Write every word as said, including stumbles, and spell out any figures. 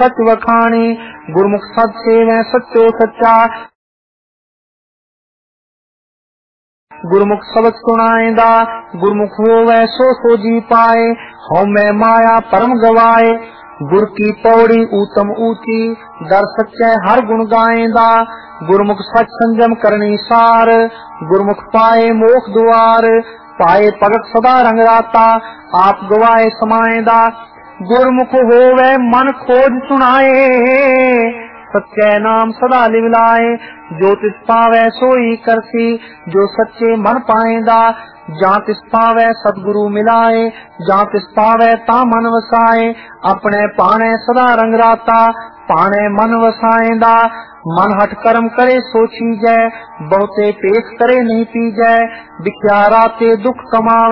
सच वखाणी। गुरमुख सत सेवै सच्चो सच्चा, गुरमुख सबक सुनाएंदा। गुरमुख होवै सो सो जी पाए, हउमੈ माया परम गवाए। गुर की पौड़ी ऊतम ऊंची, दर सच्चै हर गुण गाएंदा। गुरमुख सच संजम करनी सार, गुरमुख पाए मोख द्वार। पाए भगत सदा रंग राता, आप गवाए समाएंदा। गुरमुख होवै मन खोज सुनाए, सच्चे नाम सदा लिवलाए। जो तिस पावै सोई करसी, जो सच्चे मन पाएंदा। जां तिस पावै सतगुरु मिलाए, जां तिस पावै ता मन वसाए। अपने पाने सदा रंग राता, पाने मन वसाएंदा। मन हट कर्म करे सो छीजै, बहुते पेख करे नहीं पीजै। बिख्या राते दुख कमावे,